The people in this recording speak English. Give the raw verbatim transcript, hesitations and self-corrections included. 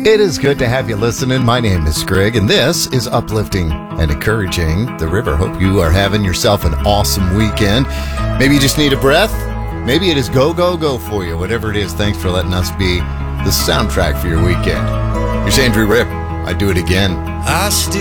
It is good to have you listening. My name is Greg, and this is Uplifting and Encouraging the River. Hope you are having yourself an awesome weekend. Maybe you just need a breath. Maybe it is go, go, go for you. Whatever it is, thanks for letting us be the soundtrack for your weekend. Here's Andrew Ripp. I do it again. I still